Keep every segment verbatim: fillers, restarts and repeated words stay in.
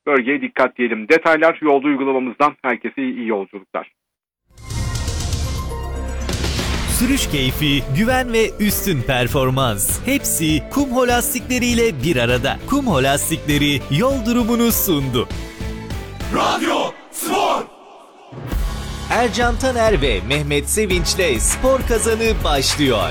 Bölgeye dikkat diyelim. Detaylar yolda uygulamamızdan. Herkese iyi yolculuklar. Sürüş keyfi, güven ve üstün performans. Hepsi Kumho lastikleriyle bir arada. Kumho lastikleri yol durumunu sundu. Radyo Spor. Ercan Taner ve Mehmet Sevinç'le Spor Kazanı başlıyor.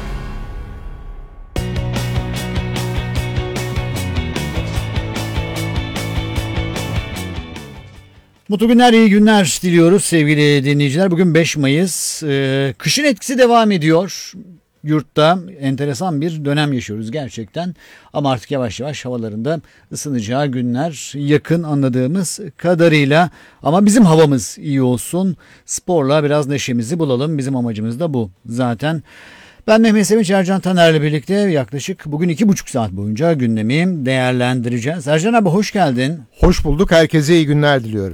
Mutlu günler, iyi günler diliyoruz sevgili dinleyiciler. Bugün beş Mayıs. Ee, kışın etkisi devam ediyor. Yurtta enteresan bir dönem yaşıyoruz gerçekten. Ama artık yavaş yavaş havalarında ısınacağı günler yakın anladığımız kadarıyla. Ama bizim havamız iyi olsun. Sporla biraz neşemizi bulalım. Bizim amacımız da bu zaten. Ben Mehmet Sevinç, Ercan Taner'le birlikte yaklaşık bugün iki buçuk saat boyunca gündemi değerlendireceğiz. Ercan abi hoş geldin. Hoş bulduk. Herkese iyi günler diliyorum.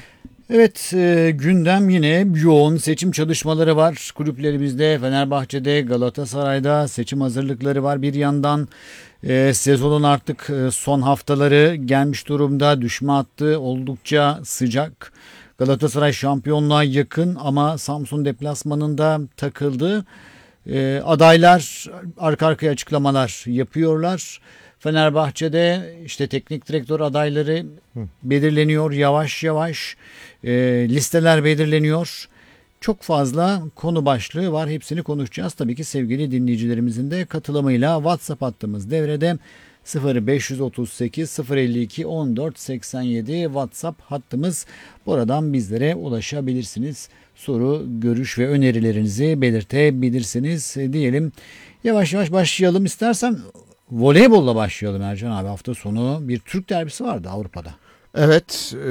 Evet, e, gündem yine yoğun, seçim çalışmaları var. Kulüplerimizde, Fenerbahçe'de, Galatasaray'da seçim hazırlıkları var. Bir yandan e, sezonun artık e, son haftaları gelmiş durumda. Düşme hattı oldukça sıcak. Galatasaray şampiyonluğa yakın ama Samsun deplasmanında takıldı. E, adaylar arka arkaya açıklamalar yapıyorlar. Fenerbahçe'de işte teknik direktör adayları belirleniyor yavaş yavaş. E, listeler belirleniyor. Çok fazla konu başlığı var. Hepsini konuşacağız. Tabii ki sevgili dinleyicilerimizin de katılımıyla. WhatsApp hattımız devrede. sıfır beş otuz sekiz sıfır elli iki on dört seksen yedi WhatsApp hattımız. Buradan bizlere ulaşabilirsiniz. Soru, görüş ve önerilerinizi belirtebilirsiniz diyelim. Yavaş yavaş başlayalım. İstersen voleybolla başlayalım Ercan abi. Hafta sonu bir Türk derbisi vardı Avrupa'da. Evet, e,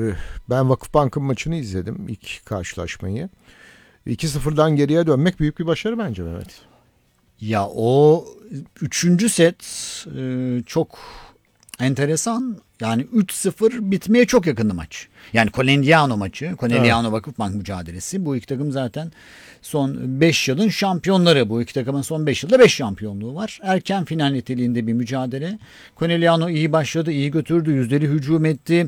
ben Vakıfbank'ın maçını izledim, ilk karşılaşmayı. iki sıfırdan geriye dönmek büyük bir başarı bence Mehmet. Ya o üçüncü set e, çok enteresan. Yani üç sıfır bitmeye çok yakındı maç. Yani Conegliano maçı, Conegliano evet. Vakıfbank mücadelesi. Bu iki takım zaten son beş yılın şampiyonları. Bu iki takımın son beş yılda beş şampiyonluğu var. Erken final niteliğinde bir mücadele. Conegliano iyi başladı, iyi götürdü, yüzdeli hücum etti.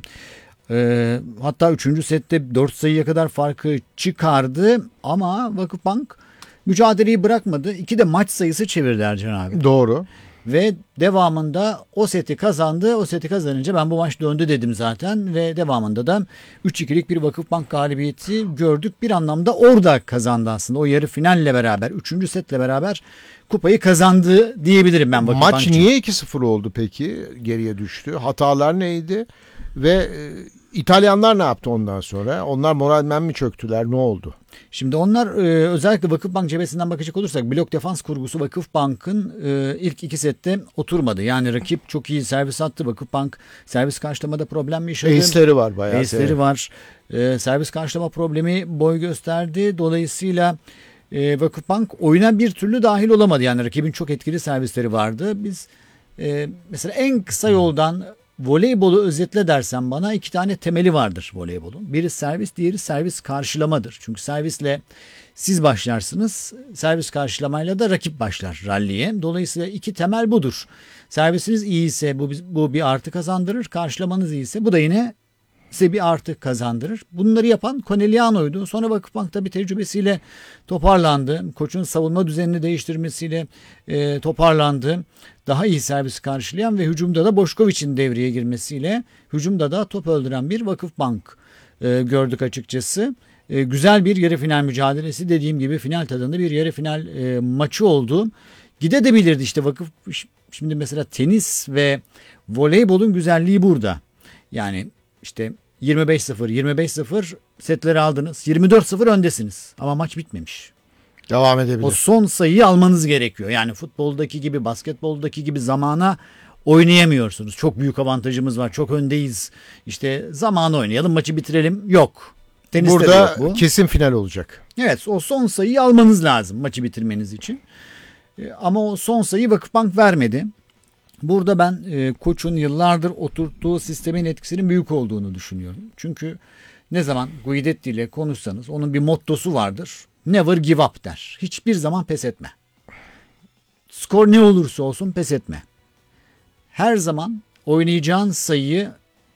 Ee, hatta üçüncü sette dört sayıya kadar farkı çıkardı. Ama Vakıfbank mücadeleyi bırakmadı. İki de maç sayısı çevirdi Ercan abi. Doğru. Ve devamında o seti kazandı. O seti kazanınca ben bu maç döndü dedim zaten. Ve devamında da üç ikilik bir Vakıfbank galibiyeti gördük. Bir anlamda orada kazandı aslında. O yarı finalle beraber, üçüncü setle beraber kupayı kazandı diyebilirim ben Vakıfbank Maç için. niye iki sıfır oldu peki? Geriye düştü. Hatalar neydi? Ve e, İtalyanlar ne yaptı ondan sonra? Onlar moralmen mi çöktüler? Ne oldu? Şimdi onlar e, özellikle Vakıfbank cephesinden bakacak olursak blok defans kurgusu Vakıfbank'ın e, ilk iki sette oturmadı. Yani rakip çok iyi servis attı. Vakıfbank servis karşılamada problem yaşadı. Ace'leri var bayağı. Ace'leri var. E, servis karşılama problemi boy gösterdi. Dolayısıyla e, Vakıfbank oyuna bir türlü dahil olamadı. Yani rakibin çok etkili servisleri vardı. Biz e, mesela en kısa yoldan voleybolu özetle dersen bana iki tane temeli vardır voleybolun. Biri servis, diğeri servis karşılamadır. Çünkü servisle siz başlarsınız, servis karşılamayla da rakip başlar ralliye. Dolayısıyla iki temel budur. Servisiniz iyiyse bu, bu bir artı kazandırır, karşılamanız iyiyse bu da yine size bir artı kazandırır. Bunları yapan Conegliano'ydu. Sonra Vakıfbank tabii tecrübesiyle toparlandı. Koçun savunma düzenini değiştirmesiyle e, toparlandı. Daha iyi servis karşılayan ve hücumda da Boşkoviç'in devreye girmesiyle hücumda da top öldüren bir Vakıfbank e, gördük açıkçası. E, güzel bir yarı final mücadelesi, dediğim gibi final tadında bir yarı final e, maçı oldu. Gidebilirdi işte Vakıf. Şimdi mesela tenis ve voleybolun güzelliği burada. Yani işte yirmi beş sıfır yirmi beş sıfır setleri aldınız. yirmi dört sıfır öndesiniz ama maç bitmemiş. Devam edebilir. O son sayıyı almanız gerekiyor. Yani futboldaki gibi, basketboldaki gibi zamana oynayamıyorsunuz. Çok büyük avantajımız var. Çok öndeyiz. İşte zamanı oynayalım, maçı bitirelim. Yok. Teniste Burada de yok bu. kesin final olacak. Evet, o son sayıyı almanız lazım maçı bitirmeniz için. Ama o son sayıyı Vakıfbank vermedi. Burada ben e, koçun yıllardır oturttuğu sistemin etkisinin büyük olduğunu düşünüyorum. Çünkü ne zaman Guidetti ile konuşsanız onun bir mottosu vardır. Never give up der. Hiçbir zaman pes etme. Skor ne olursa olsun pes etme. Her zaman oynayacağın sayıyı